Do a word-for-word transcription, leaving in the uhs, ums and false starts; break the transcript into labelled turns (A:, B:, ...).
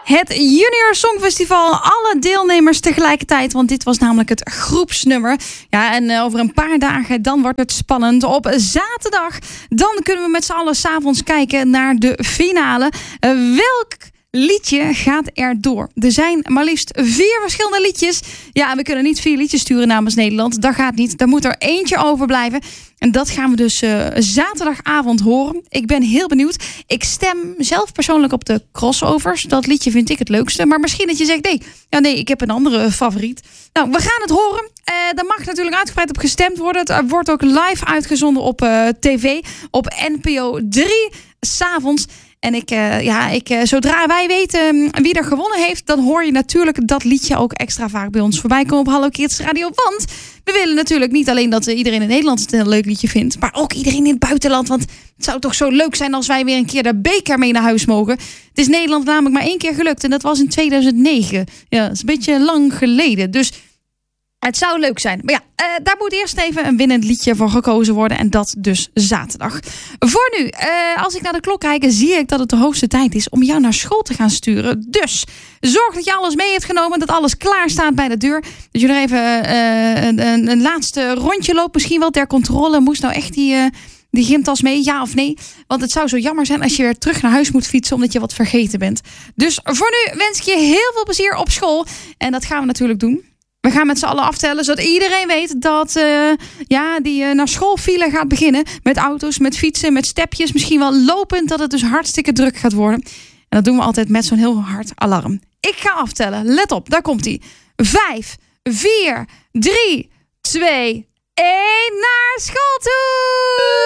A: Het Junior Songfestival, alle deelnemers tegelijkertijd, want dit was namelijk het groepsnummer. Ja, en uh, over een paar dagen, dan wordt het spannend. Op zaterdag, dan kunnen we met z'n allen 's avonds kijken naar de finale. Uh, welk liedje gaat er door? Er zijn maar liefst vier verschillende liedjes. Ja, en we kunnen niet vier liedjes sturen namens Nederland. Dat gaat niet. Daar moet er eentje overblijven. En dat gaan we dus uh, zaterdagavond horen. Ik ben heel benieuwd. Ik stem zelf persoonlijk op de crossovers. Dat liedje vind ik het leukste. Maar misschien dat je zegt, nee, ja, nee ik heb een andere favoriet. Nou, we gaan het horen. Uh, daar mag natuurlijk uitgebreid op gestemd worden. Het wordt ook live uitgezonden op uh, tv. Op N P O drie, 's avonds. En ik, uh, ja, ik, uh, zodra wij weten um, wie er gewonnen heeft, dan hoor je natuurlijk dat liedje ook extra vaak bij ons voorbij komen op Hallo Kids Radio. Want we willen natuurlijk niet alleen dat uh, iedereen in Nederland het een leuk liedje vindt, maar ook iedereen in het buitenland. Want het zou toch zo leuk zijn als wij weer een keer de beker mee naar huis mogen. Het is Nederland namelijk maar één keer gelukt en dat was in tweeduizend negen. Ja, dat is een beetje lang geleden. Dus het zou leuk zijn. Maar ja, uh, daar moet eerst even een winnend liedje voor gekozen worden. En dat dus zaterdag. Voor nu, uh, als ik naar de klok kijk, zie ik dat het de hoogste tijd is om jou naar school te gaan sturen. Dus zorg dat je alles mee hebt genomen. Dat alles klaar staat bij de deur. Dat je nog even uh, een, een, een laatste rondje loopt. Misschien wel ter controle. Moest nou echt die... Uh, Die gymtas mee, ja of nee? Want het zou zo jammer zijn als je weer terug naar huis moet fietsen omdat je wat vergeten bent. Dus voor nu wens ik je heel veel plezier op school. En dat gaan we natuurlijk doen. We gaan met z'n allen aftellen, zodat iedereen weet dat uh, ja, die uh, naar schoolfile gaat beginnen. Met auto's, met fietsen, met stepjes. Misschien wel lopend, dat het dus hartstikke druk gaat worden. En dat doen we altijd met zo'n heel hard alarm. Ik ga aftellen. Let op, daar komt ie. Vijf, vier, drie, twee, één. Naar school toe!